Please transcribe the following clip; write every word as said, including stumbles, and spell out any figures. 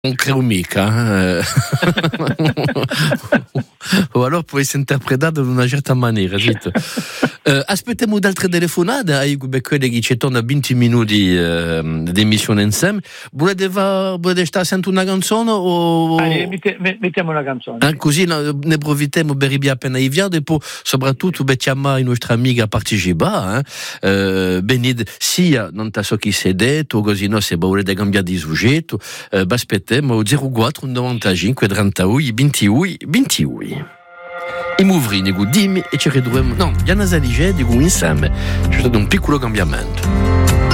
Non credo mica, eh. O allora può essere interpretato in una certa maniera, zitto. Uh, aspettiamo altre telefonate, hai quelle che ci torna venti minuti uh, di emissione insieme. Volete, va, volete stare sentendo una canzone o... Allora, mette, mettiamo una canzone. Eh, così no, ne approfittiamo per ripiare appena i viadi e poi soprattutto per chiamare i nostri amici a partecipare. Eh? Uh, benid, sia non so chi si è detto, così no, se volete cambiare di soggetto, uh, aspettiamo zero quattro novantacinque trentadue ventidue ventidue. I Muvrini, dimmi e ci ridurremo. No, Gianna Zalige, dico insieme. C'è stato un piccolo cambiamento.